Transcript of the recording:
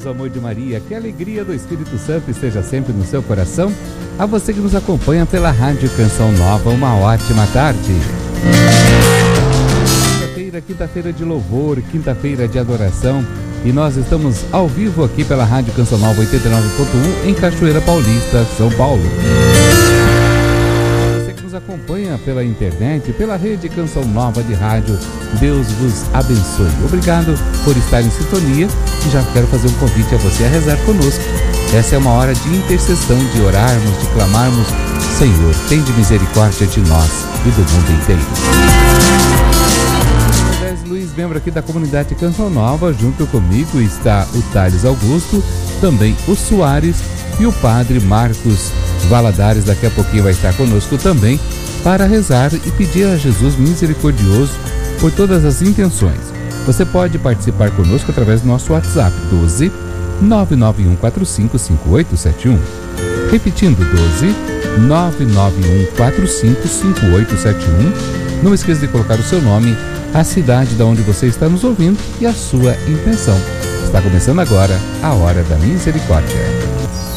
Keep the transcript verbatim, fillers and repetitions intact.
o amor de Maria, que a alegria do Espírito Santo esteja sempre no seu coração. A você que nos acompanha pela Rádio Canção Nova, uma ótima tarde. Quinta-feira, quinta-feira de louvor, quinta-feira de adoração. E nós estamos ao vivo aqui pela Rádio Canção Nova oitenta e nove ponto um em Cachoeira Paulista, São Paulo. Você que nos acompanha pela internet, pela rede Canção Nova de rádio, Deus vos abençoe. Obrigado por estar em sintonia e já quero fazer um convite a você a rezar conosco. Essa é uma hora de intercessão, de orarmos, de clamarmos: Senhor, tende misericórdia de nós e do mundo inteiro. Luiz, membro aqui da comunidade Canção Nova, junto comigo está o Thales Augusto, também o Soares e o padre Marcos Valadares. Daqui a pouquinho vai estar conosco também para rezar e pedir a Jesus misericordioso por todas as intenções. Você pode participar conosco através do nosso WhatsApp doze, nove nove um quatro cinco, cinco oito sete um. Repetindo, doze, nove nove um quatro cinco, cinco oito sete um. Não esqueça de colocar o seu nome, a cidade de onde você está nos ouvindo e a sua intenção. Está começando agora a Hora da Misericórdia.